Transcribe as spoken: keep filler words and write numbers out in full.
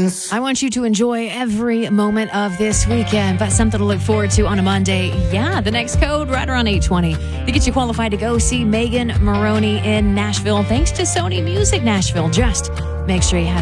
distance. I want you to enjoy every moment of this weekend, but something to look forward to on a Monday. Yeah, the next code right around eight twenty to get you qualified to go see Megan Moroney in Nashville. Thanks to Sony Music Nashville. Just make sure you had